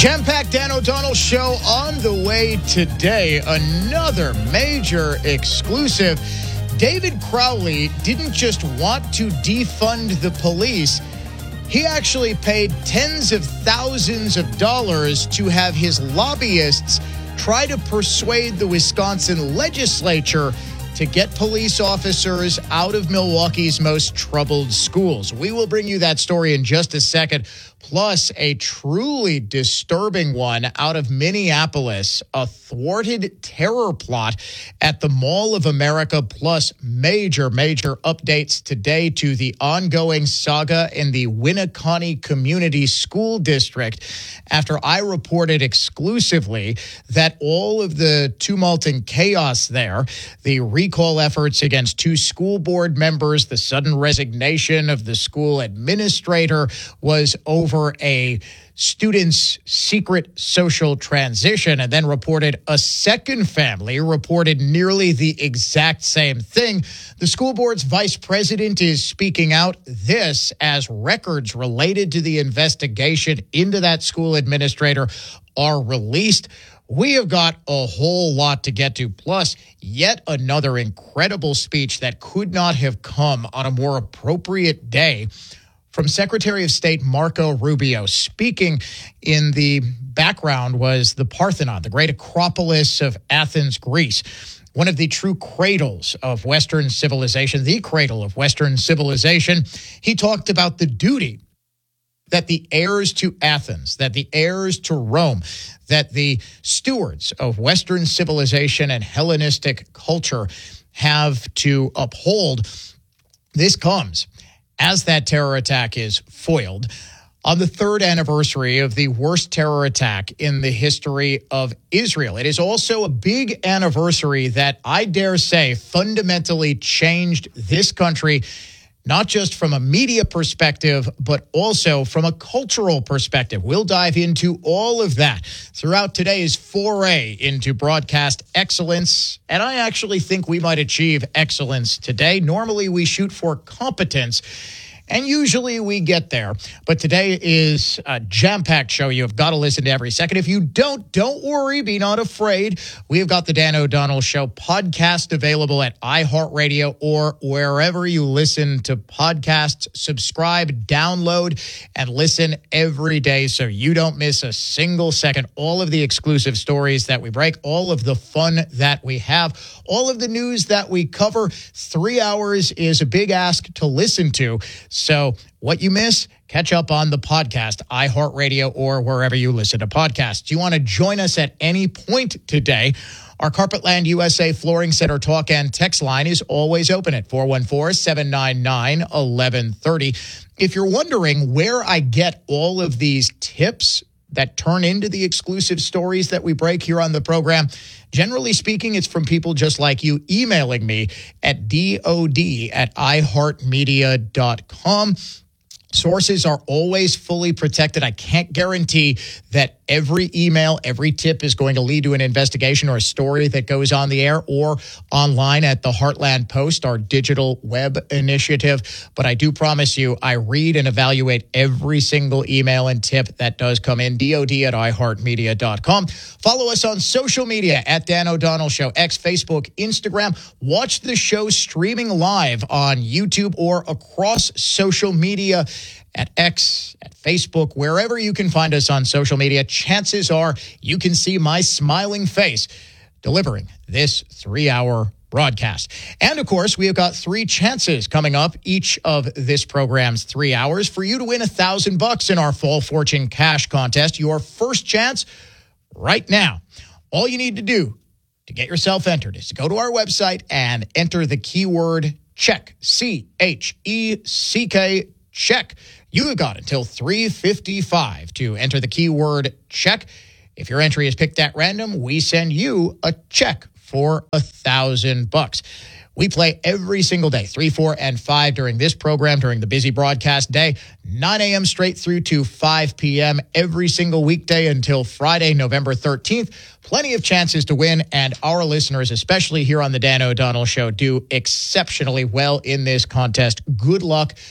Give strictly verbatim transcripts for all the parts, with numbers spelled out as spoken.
Jam-packed Dan O'Donnell show on the way today. Another major exclusive. David Crowley didn't just want to defund the police. He actually paid tens of thousands of dollars to have his lobbyists try to persuade the Wisconsin legislature to get police officers out of Milwaukee's most troubled schools. We will bring you that story in just a second. Plus, a truly disturbing one out of Minneapolis, a thwarted terror plot at the Mall of America, plus major, major updates today to the ongoing saga in the Winneconne Community School District after I reported exclusively that all of the tumult and chaos there, the recall efforts against two school board members, the sudden resignation of the school administrator was over a student's secret social transition, and then reported a second family reported nearly the exact same thing. The school board's vice president is speaking out this as records related to the investigation into that school administrator are released. We have got a whole lot to get to, plus yet another incredible speech that could not have come on a more appropriate day from Secretary of State Marco Rubio. Speaking in the background was the Parthenon, the great Acropolis of Athens, Greece, one of the true cradles of Western civilization, the cradle of Western civilization. He talked about the duty that the heirs to Athens, that the heirs to Rome, that the stewards of Western civilization and Hellenistic culture have to uphold. This comes as that terror attack is foiled on the third anniversary of the worst terror attack in the history of Israel. It is also a big anniversary that I dare say fundamentally changed this country, not just from a media perspective, but also from a cultural perspective. We'll dive into all of that throughout today's foray into broadcast excellence. And I actually think we might achieve excellence today. Normally, we shoot for competence, and usually we get there. But today is a jam-packed show. You've got to listen to every second. If you don't, don't worry. Be not afraid. We've got the Dan O'Donnell Show podcast available at iHeartRadio or wherever you listen to podcasts. Subscribe, download, and listen every day so you don't miss a single second. All of the exclusive stories that we break, all of the fun that we have, all of the news that we cover. Three hours is a big ask to listen to. So what you miss, catch up on the podcast, iHeartRadio, or wherever you listen to podcasts. You want to join us at any point today? Our Carpetland U S A Flooring Center talk and text line is always open at four one four, seven nine nine, one one three zero. If you're wondering where I get all of these tips that turn into the exclusive stories that we break here on the program, generally speaking, it's from people just like you emailing me at dod at iheartmedia dot com. Sources are always fully protected. I can't guarantee that every email, every tip is going to lead to an investigation or a story that goes on the air or online at the Heartland Post, our digital web initiative. But I do promise you, I read and evaluate every single email and tip that does come in. dod at iheartmedia dot com. Follow us on social media at Dan O'Donnell Show, X, Facebook, Instagram. Watch the show streaming live on YouTube or across social media at X, at Facebook, wherever you can find us on social media. Chances are you can see my smiling face delivering this three-hour broadcast. And, of course, we have got three chances coming up each of this program's three hours for you to win a thousand bucks in our Fall Fortune Cash Contest. Your first chance right now. All you need to do to get yourself entered is to go to our website and enter the keyword CHECK, C H E C K, check. You have got until three fifty-five to enter the keyword check. If your entry is picked at random, we send you a check for a thousand bucks. We play every single day, three, four, and five during this program, during the busy broadcast day, nine a.m. straight through to five p.m. every single weekday until Friday, November thirteenth. Plenty of chances to win, and our listeners, especially here on the Dan O'Donnell Show, do exceptionally well in this contest. Good luck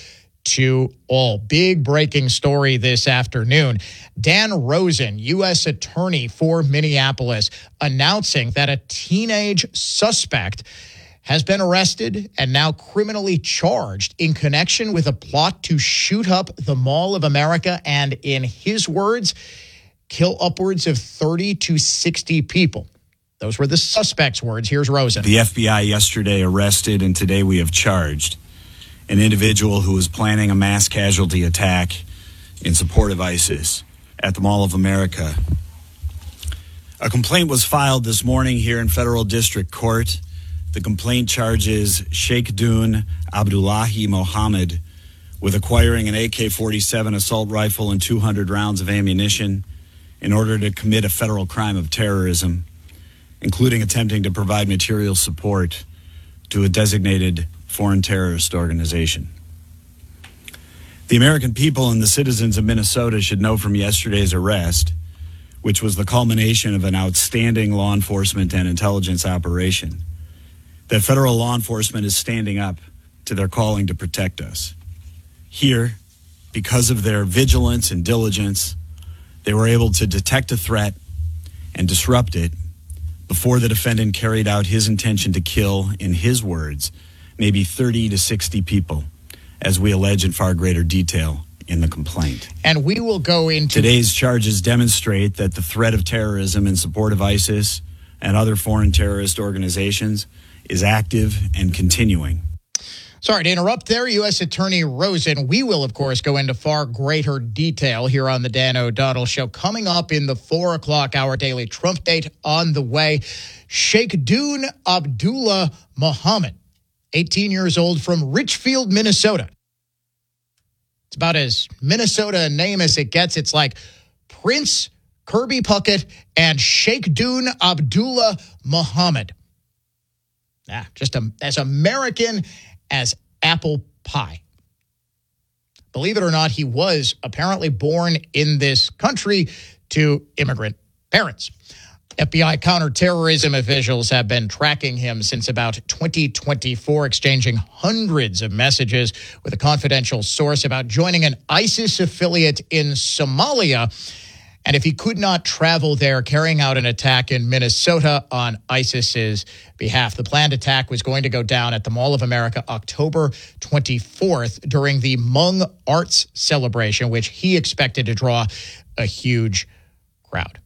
to all. Big breaking story this afternoon. Dan Rosen, U S attorney for Minneapolis, announcing that a teenage suspect has been arrested and now criminally charged in connection with a plot to shoot up the Mall of America and, in his words, kill upwards of thirty to sixty people. Those were the suspect's words. Here's Rosen. The F B I yesterday arrested, and today we have charged an individual who was planning a mass casualty attack in support of ISIS at the Mall of America. A complaint was filed this morning here in Federal District Court. The complaint charges Sheikhdun Abdullahi Mohammed with acquiring an A K forty-seven assault rifle and two hundred rounds of ammunition in order to commit a federal crime of terrorism, including attempting to provide material support to a designated foreign terrorist organization. The American people and the citizens of Minnesota should know from yesterday's arrest, which was the culmination of an outstanding law enforcement and intelligence operation, that federal law enforcement is standing up to their calling to protect us. Here, because of their vigilance and diligence, they were able to detect a threat and disrupt it before the defendant carried out his intention to kill, in his words, maybe thirty to sixty people, as we allege in far greater detail in the complaint. And we will go into... Today's charges demonstrate that the threat of terrorism in support of ISIS and other foreign terrorist organizations is active and continuing. Sorry to interrupt there, U S Attorney Rosen. We will, of course, go into far greater detail here on the Dan O'Donnell Show. Coming up in the four o'clock hour daily Trump date on the way, Sheikhdun Abdullah Mohammed, eighteen years old, from Richfield, Minnesota. It's about as Minnesota a name as it gets. It's like Prince Kirby Puckett and Sheikhdun Abdullah Mohammed. Ah, just a, as American as apple pie. Believe it or not, he was apparently born in this country to immigrant parents. F B I counterterrorism officials have been tracking him since about twenty twenty-four, exchanging hundreds of messages with a confidential source about joining an ISIS affiliate in Somalia. And if he could not travel there, carrying out an attack in Minnesota on ISIS's behalf. The planned attack was going to go down at the Mall of America October twenty-fourth during the Hmong Arts celebration, which he expected to draw a huge crowd.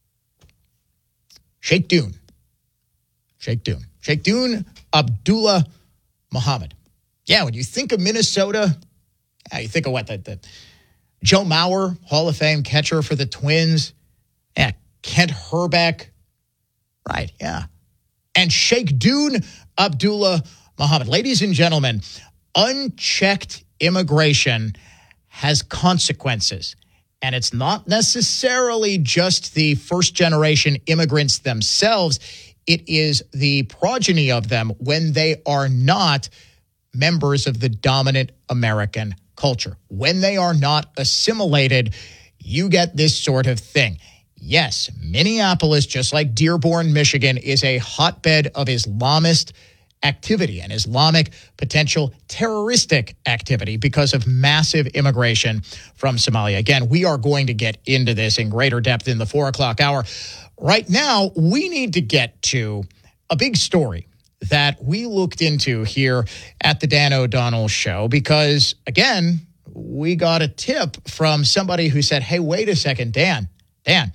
Sheikhdun. Sheikhdun. Sheikhdun Abdullah Mohammed. Yeah, when you think of Minnesota, yeah, you think of what? The, the Joe Mauer, Hall of Fame catcher for the Twins. Yeah, Kent Herbeck. Right, yeah. And Sheikhdun Abdullah Mohammed. Ladies and gentlemen, unchecked immigration has consequences. And it's not necessarily just the first-generation immigrants themselves. It is the progeny of them when they are not members of the dominant American culture. When they are not assimilated, you get this sort of thing. Yes, Minneapolis, just like Dearborn, Michigan, is a hotbed of Islamist activity and Islamic potential terroristic activity because of massive immigration from Somalia. Again, we are going to get into this in greater depth in the four o'clock hour. Right now, we need to get to a big story that we looked into here at the Dan O'Donnell Show because, again, we got a tip from somebody who said, hey, wait a second, Dan, Dan,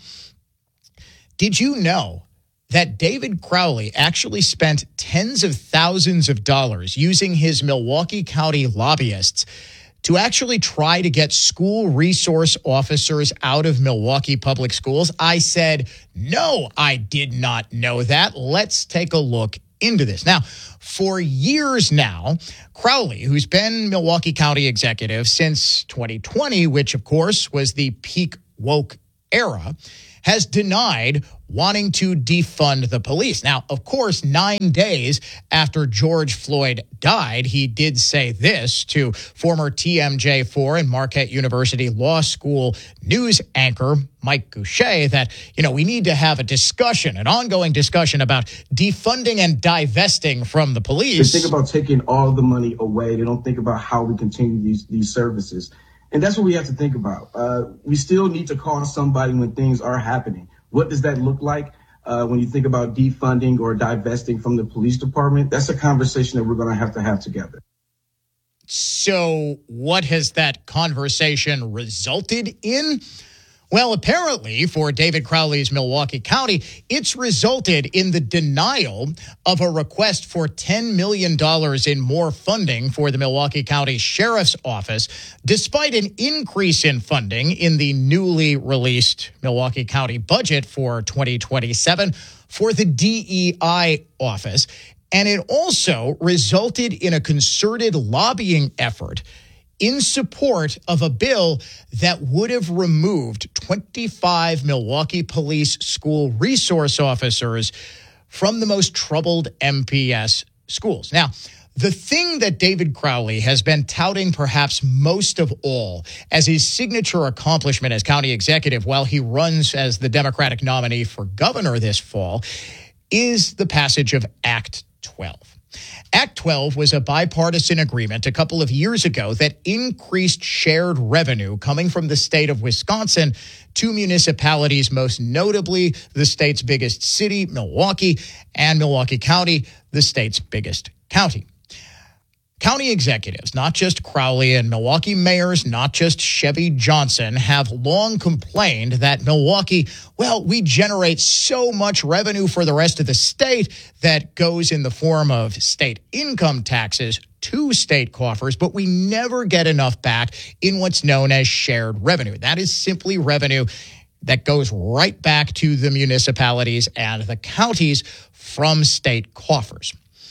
did you know that David Crowley actually spent tens of thousands of dollars using his Milwaukee County lobbyists to actually try to get school resource officers out of Milwaukee public schools? I said, no, I did not know that. Let's take a look into this. Now, for years now, Crowley, who's been Milwaukee County executive since twenty twenty, which, of course, was the peak woke era, has denied wanting to defund the police. Now, of course, nine days after George Floyd died, he did say this to former T M J four and Marquette University Law School news anchor Mike Goucher that, you know, we need to have a discussion, an ongoing discussion about defunding and divesting from the police. They think about taking all the money away. They don't think about how we continue these, these services. And that's what we have to think about. Uh, we still need to call somebody when things are happening. What does that look like uh, when you think about defunding or divesting from the police department? That's a conversation that we're going to have to have together. So what has that conversation resulted in? Well, apparently for David Crowley's Milwaukee County, it's resulted in the denial of a request for ten million dollars in more funding for the Milwaukee County Sheriff's Office, despite an increase in funding in the newly released Milwaukee County budget for twenty twenty-seven for the D E I office. And it also resulted in a concerted lobbying effort in support of a bill that would have removed twenty-five Milwaukee Police School resource officers from the most troubled M P S schools. Now, the thing that David Crowley has been touting perhaps most of all as his signature accomplishment as county executive while he runs as the Democratic nominee for governor this fall is the passage of Act twelve. Act twelve was a bipartisan agreement a couple of years ago that increased shared revenue coming from the state of Wisconsin to municipalities, most notably the state's biggest city, Milwaukee, and Milwaukee County, the state's biggest county. County executives, not just Crowley, and Milwaukee mayors, not just Chevy Johnson, have long complained that Milwaukee, well, we generate so much revenue for the rest of the state that goes in the form of state income taxes to state coffers, but we never get enough back in what's known as shared revenue. That is simply revenue that goes right back to the municipalities and the counties from state coffers.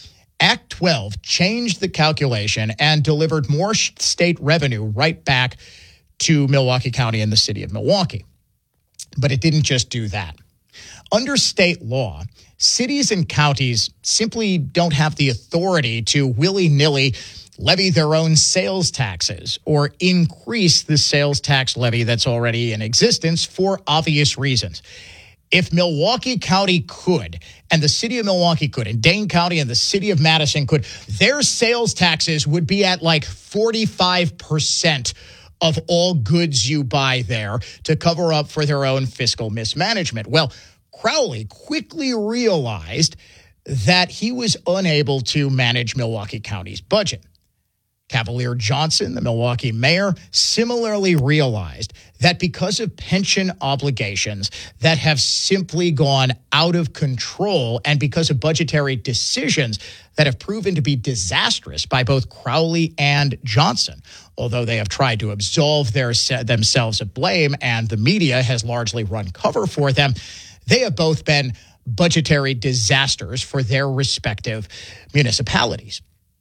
Act twelve changed the calculation and delivered more state revenue right back to Milwaukee County and the city of Milwaukee. But it didn't just do that. Under state law, cities and counties simply don't have the authority to willy-nilly levy their own sales taxes or increase the sales tax levy that's already in existence for obvious reasons. If Milwaukee County could, and the city of Milwaukee could, and Dane County and the city of Madison could, their sales taxes would be at like forty-five percent of all goods you buy there to cover up for their own fiscal mismanagement. Well, Crowley quickly realized that he was unable to manage Milwaukee County's budget. Cavalier Johnson, the Milwaukee mayor, similarly realized that because of pension obligations that have simply gone out of control and because of budgetary decisions that have proven to be disastrous by both Crowley and Johnson, although they have tried to absolve their, themselves of blame and the media has largely run cover for them, they have both been budgetary disasters for their respective municipalities.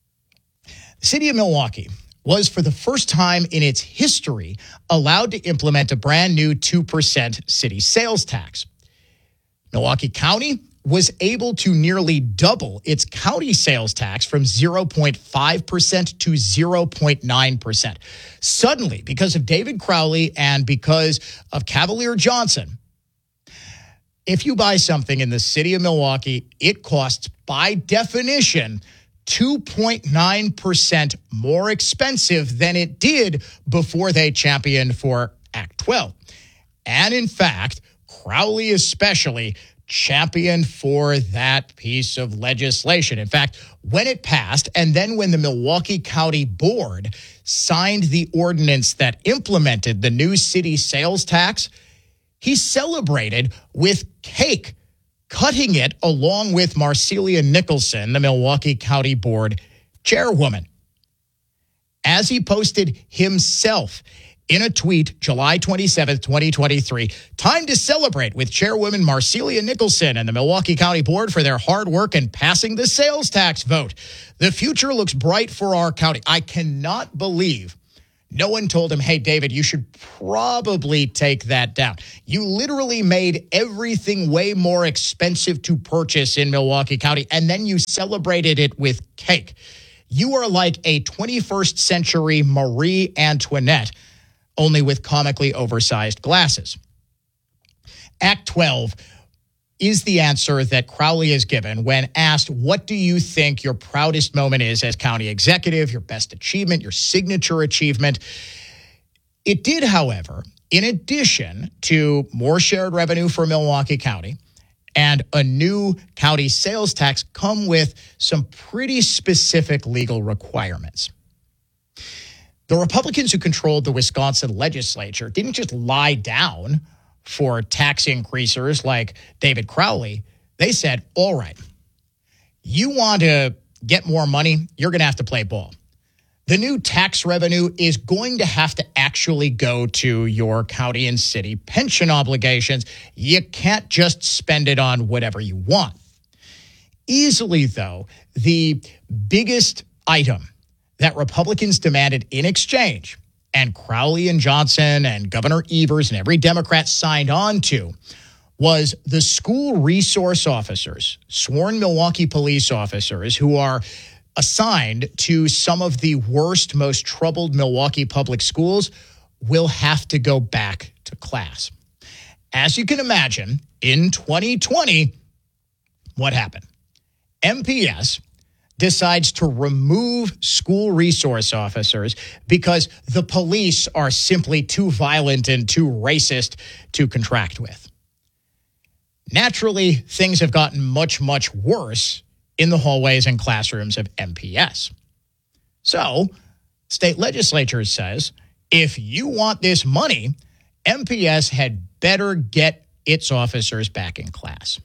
The city of Milwaukee was, for the first time in its history, allowed to implement a brand new two percent city sales tax. Milwaukee County was able to nearly double its county sales tax from zero point five percent to zero point nine percent. Suddenly, because of David Crowley and because of Cavalier Johnson, if you buy something in the city of Milwaukee, it costs, by definition, two point nine percent more expensive than it did before they championed for Act twelve. And in fact, Crowley especially championed for that piece of legislation. In fact, when it passed, and then when the Milwaukee County Board signed the ordinance that implemented the new city sales tax, he celebrated with cake, cutting it along with Marcelia Nicholson, the Milwaukee County Board chairwoman. As he posted himself in a tweet July twenty-seventh, twenty twenty-three, time to celebrate with Chairwoman Marcelia Nicholson and the Milwaukee County Board for their hard work in passing the sales tax vote. The future looks bright for our county. I cannot believe No one told him, hey, David, you should probably take that down. You literally made everything way more expensive to purchase in Milwaukee County, and then you celebrated it with cake. You are like a twenty-first century Marie Antoinette, only with comically oversized glasses. Act twelve is the answer that Crowley is given when asked, what do you think your proudest moment is as county executive, your best achievement, your signature achievement? It did, however, in addition to more shared revenue for Milwaukee County and a new county sales tax, come with some pretty specific legal requirements. The Republicans who controlled the Wisconsin legislature didn't just lie down for tax increasers like David Crowley. They said, all right, you want to get more money, you're going to have to play ball. The new tax revenue is going to have to actually go to your county and city pension obligations. You can't just spend it on whatever you want. Easily, though, the biggest item that Republicans demanded in exchange, and Crowley and Johnson and Governor Evers and every Democrat signed on to, was the school resource officers, sworn Milwaukee police officers who are assigned to some of the worst, most troubled Milwaukee public schools, will have to go back to class. As you can imagine, in twenty twenty, what happened? M P S decides to remove school resource officers because the police are simply too violent and too racist to contract with. Naturally, things have gotten much, much worse in the hallways and classrooms of M P S. So, state legislature says, if you want this money, M P S had better get its officers back in class.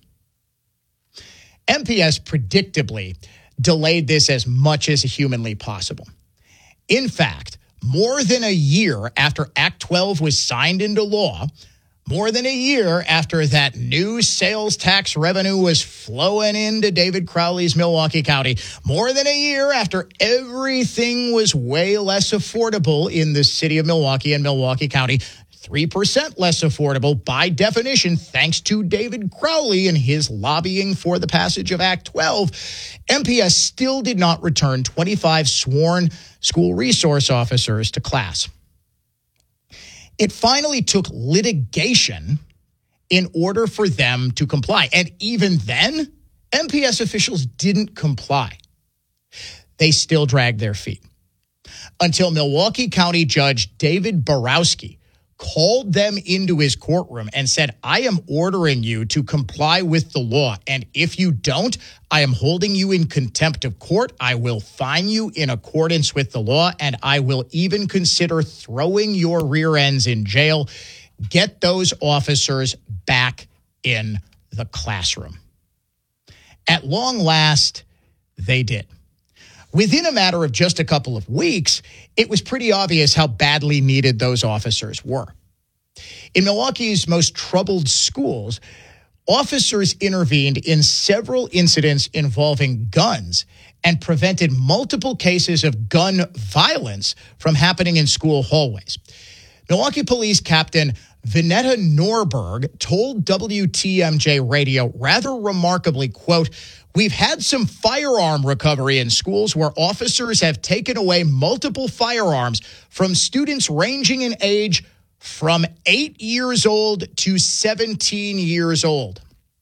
M P S predictably delayed this as much as humanly possible. In fact, more than a year after Act twelve was signed into law, more than a year after that new sales tax revenue was flowing into David Crowley's Milwaukee County, more than a year after everything was way less affordable in the city of Milwaukee and Milwaukee County, three percent less affordable by definition, thanks to David Crowley and his lobbying for the passage of Act twelve, M P S still did not return twenty-five sworn school resource officers to class. It finally took litigation in order for them to comply. And even then, M P S officials didn't comply. They still dragged their feet until Milwaukee County Judge David Borowski called them into his courtroom and said, I am ordering you to comply with the law. And if you don't, I am holding you in contempt of court. I will fine you in accordance with the law, and I will even consider throwing your rear ends in jail. Get those officers back in the classroom. At long last, they did. Within a matter of just a couple of weeks, it was pretty obvious how badly needed those officers were. In Milwaukee's most troubled schools, officers intervened in several incidents involving guns and prevented multiple cases of gun violence from happening in school hallways. Milwaukee Police Captain Vinetta Norberg told W T M J Radio rather remarkably, quote, we've had some firearm recovery in schools where officers have taken away multiple firearms from students ranging in age from eight years old to seventeen years old.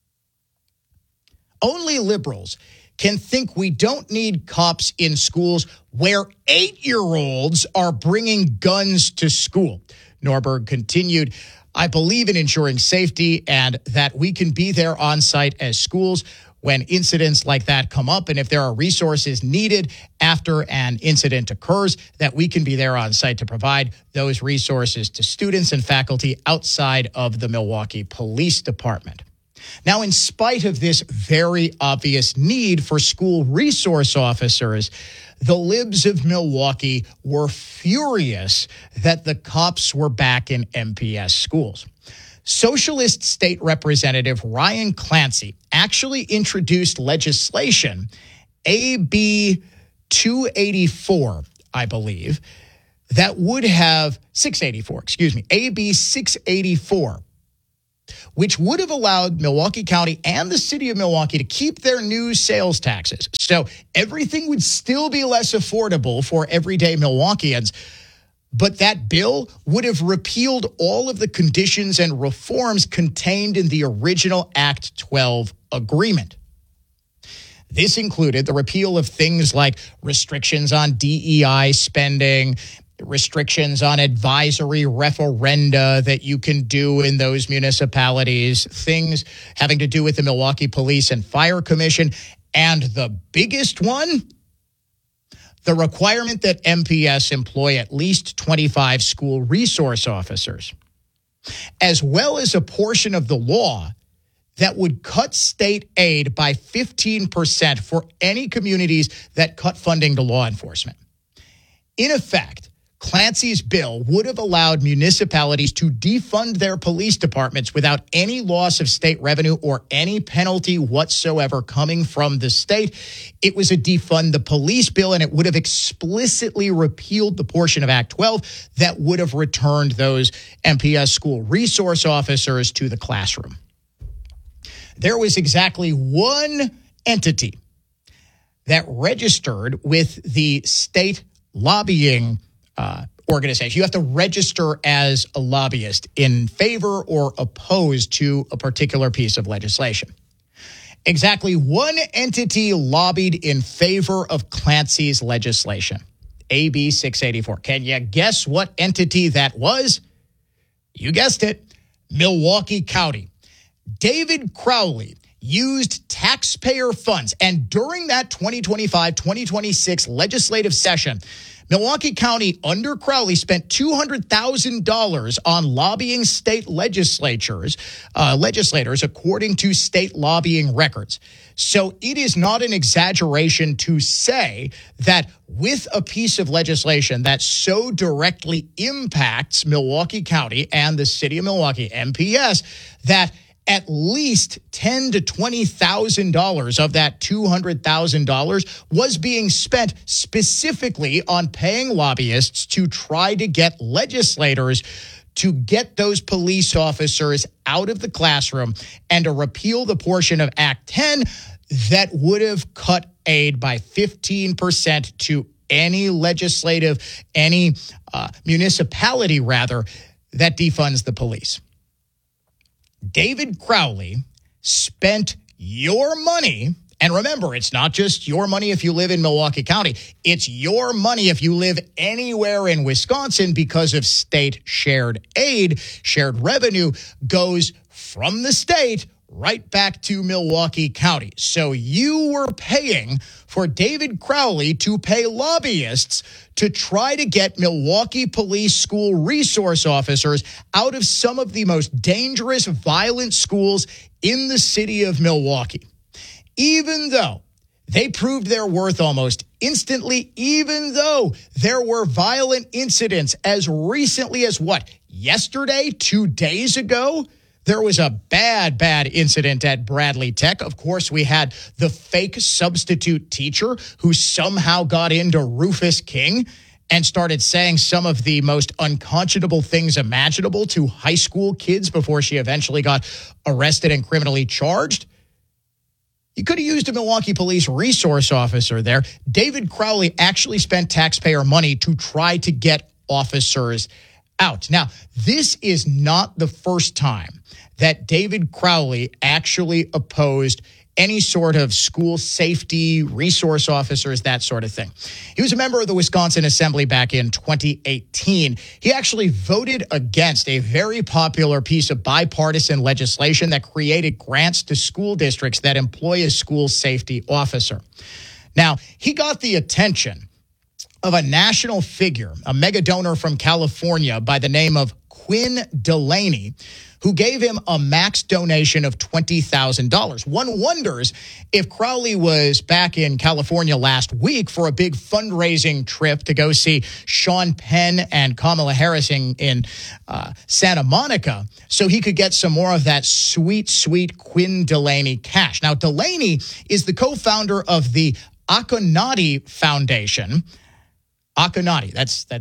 Only liberals can think we don't need cops in schools where eight-year-olds are bringing guns to school. Norberg continued, I believe in ensuring safety and that we can be there on site as schools when incidents like that come up, and if there are resources needed after an incident occurs, that we can be there on site to provide those resources to students and faculty outside of the Milwaukee Police Department. Now, in spite of this very obvious need for school resource officers, the libs of Milwaukee were furious that the cops were back in M P S schools. Socialist State Representative Ryan Clancy actually introduced legislation, A B two eighty-four, I believe, that would have six eighty-four, excuse me, A B six eighty-four, which would have allowed Milwaukee County and the city of Milwaukee to keep their new sales taxes. So everything would still be less affordable for everyday Milwaukeeans. But that bill would have repealed all of the conditions and reforms contained in the original Act twelve agreement. This included the repeal of things like restrictions on D E I spending, restrictions on advisory referenda that you can do in those municipalities, things having to do with the Milwaukee Police and Fire Commission, and the biggest one, the requirement that M P S employ at least twenty-five school resource officers, as well as a portion of the law that would cut state aid by fifteen percent for any communities that cut funding to law enforcement. In effect, Clancy's bill would have allowed municipalities to defund their police departments without any loss of state revenue or any penalty whatsoever coming from the state. It was a defund the police bill, and it would have explicitly repealed the portion of Act twelve that would have returned those M P S school resource officers to the classroom. There was exactly one entity that registered with the state lobbying uh, organization. You have to register as a lobbyist in favor or opposed to a particular piece of legislation. Exactly one entity lobbied in favor of Clancy's legislation, A B six eighty-four. Can you guess what entity that was? You guessed it, Milwaukee County. David Crowley used taxpayer funds, and during that twenty twenty-five twenty twenty-six legislative session, Milwaukee County under Crowley spent two hundred thousand dollars on lobbying state legislatures, uh, legislators, according to state lobbying records. So it is not an exaggeration to say that with a piece of legislation that so directly impacts Milwaukee County and the city of Milwaukee, M P S, that at least ten thousand to twenty thousand dollars of that two hundred thousand dollars was being spent specifically on paying lobbyists to try to get legislators to get those police officers out of the classroom and to repeal the portion of Act ten that would have cut aid by fifteen percent to any legislative, any uh, municipality, rather, that defunds the police. David Crowley spent your money, and remember, it's not just your money if you live in Milwaukee County. It's your money if you live anywhere in Wisconsin, because of state shared aid. Shared revenue goes from the state right back to Milwaukee County. So you were paying for David Crowley to pay lobbyists to try to get Milwaukee Police school resource officers out of some of the most dangerous, violent schools in the city of Milwaukee. Even though they proved their worth almost instantly, even though there were violent incidents as recently as what? Yesterday, two days ago? There was a bad, bad incident at Bradley Tech. Of course, we had the fake substitute teacher who somehow got into Rufus King and started saying some of the most unconscionable things imaginable to high school kids before she eventually got arrested and criminally charged. You could have used a Milwaukee Police resource officer there. David Crowley actually spent taxpayer money to try to get officers out. Now, this is not the first time that David Crowley actually opposed any sort of school safety, resource officers, that sort of thing. He was a member of the Wisconsin Assembly back in twenty eighteen. He actually voted against a very popular piece of bipartisan legislation that created grants to school districts that employ a school safety officer. Now, he got the attention of a national figure, a mega donor from California by the name of Quinn Delaney, who gave him a max donation of twenty thousand dollars. One wonders if Crowley was back in California last week for a big fundraising trip to go see Sean Penn and Kamala Harris in, in uh, Santa Monica, so he could get some more of that sweet, sweet Quinn Delaney cash. Now, Delaney is the co-founder of the Akonadi Foundation. Akonadi, that's that's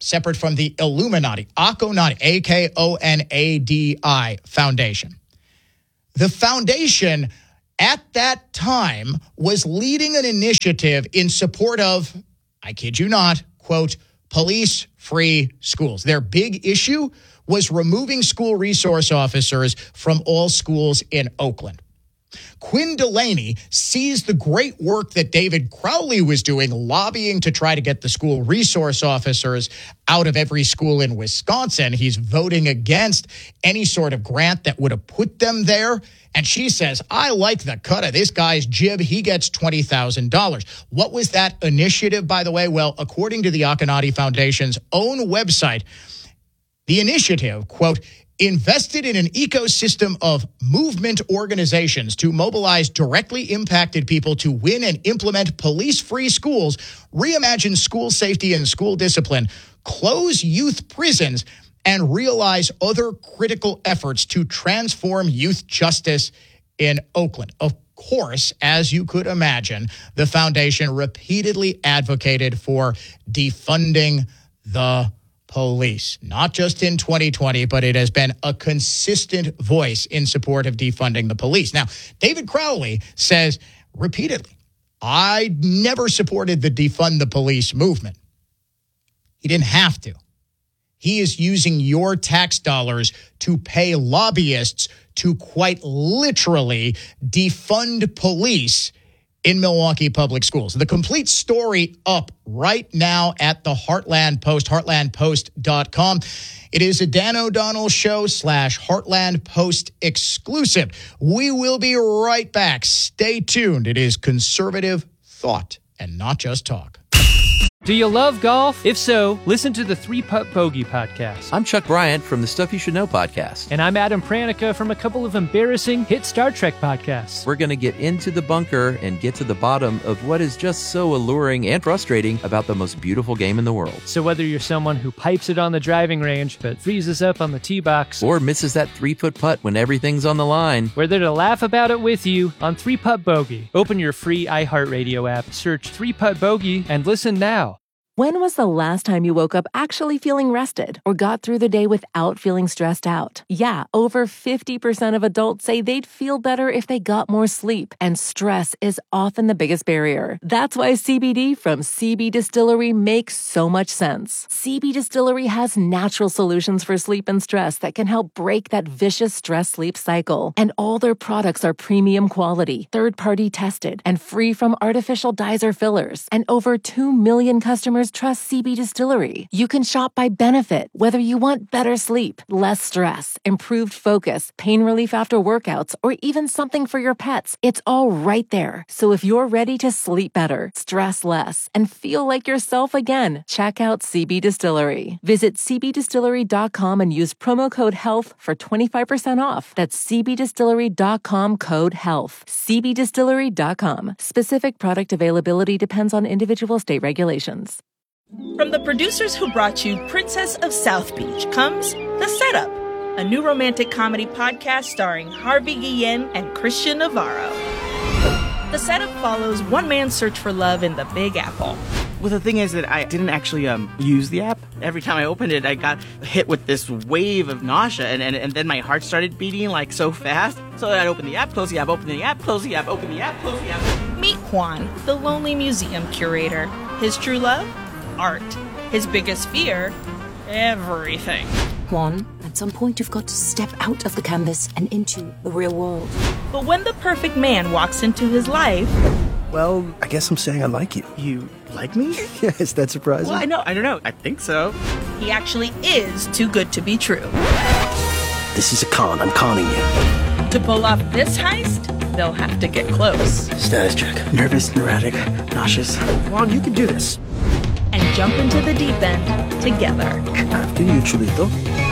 separate from the Illuminati, Akonadi, A K O N A D I Foundation. The foundation at that time was leading an initiative in support of, I kid you not, quote, police-free schools. Their big issue was removing school resource officers from all schools in Oakland. Quinn Delaney sees the great work that David Crowley was doing, lobbying to try to get the school resource officers out of every school in Wisconsin. He's voting against any sort of grant that would have put them there. And she says, I like the cut of this guy's jib. He gets twenty thousand dollars. What was that initiative, by the way? Well, according to the Akonadi Foundation's own website, the initiative, quote, invested in an ecosystem of movement organizations to mobilize directly impacted people to win and implement police-free schools, reimagine school safety and school discipline, close youth prisons, and realize other critical efforts to transform youth justice in Oakland. Of course, as you could imagine, the foundation repeatedly advocated for defunding the police, not just in twenty twenty, but it has been a consistent voice in support of defunding the police. Now, David Crowley says repeatedly, I never supported the defund the police movement. He didn't have to. He is using your tax dollars to pay lobbyists to quite literally defund police in Milwaukee Public Schools. The complete story up right now at the Heartland Post, heartland post dot com. It is a Dan O'Donnell Show slash Heartland Post exclusive. We will be right back. Stay tuned. It is conservative thought and not just talk. Do you love golf? If so, listen to the Three Putt Bogey podcast. I'm Chuck Bryant from the Stuff You Should Know podcast. And I'm Adam Pranica from a couple of embarrassing hit Star Trek podcasts. We're going to get into the bunker and get to the bottom of what is just so alluring and frustrating about the most beautiful game in the world. So whether you're someone who pipes it on the driving range but freezes up on the tee box, or misses that three-foot putt when everything's on the line, we're there to laugh about it with you on Three Putt Bogey. Open your free iHeartRadio app, search Three Putt Bogey, and listen now. When was the last time you woke up actually feeling rested or got through the day without feeling stressed out? Yeah, over fifty percent of adults say they'd feel better if they got more sleep, and stress is often the biggest barrier. That's why C B D from C B Distillery makes so much sense. C B Distillery has natural solutions for sleep and stress that can help break that vicious stress-sleep cycle. And all their products are premium quality, third-party tested, and free from artificial dyes or fillers. And over two million customers trust C B Distillery. You can shop by benefit, whether you want better sleep, less stress, improved focus, pain relief after workouts, or even something for your pets. It's all right there. So if you're ready to sleep better, stress less, and feel like yourself again, check out C B Distillery. Visit c b distillery dot com and use promo code HEALTH for twenty-five percent off. That's c b distillery dot com code HEALTH. c b distillery dot com. Specific product availability depends on individual state regulations. From the producers who brought you Princess of South Beach comes The Setup, a new romantic comedy podcast starring Harvey Guillen and Christian Navarro. The Setup follows one man's search for love in the Big Apple. Well, the thing is that I didn't actually um, use the app. Every time I opened it, I got hit with this wave of nausea, and, and, and then my heart started beating like so fast. So I'd open the app, close the app, open the app, close the app, open the app, close the app. Meet Juan, the lonely museum curator. His true love? Art. His biggest fear? Everything. Juan, at some point you've got to step out of the canvas and into the real world. But when the perfect man walks into his life... Well, I guess I'm saying I like you. You like me? Yeah, is that surprising? Well, I know, I don't know. I think so. He actually is too good to be true. This is a con. I'm conning you. To pull off this heist, they'll have to get close. Status check. Nervous, neurotic, nauseous. Juan, you can do this. And jump into the deep end together. After you, Chulito.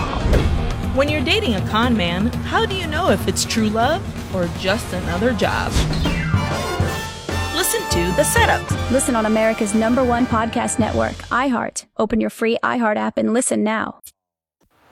When you're dating a con man, how do you know if it's true love or just another job? Listen to The Setup. Listen on America's number one podcast network, iHeart. Open your free iHeart app and listen now.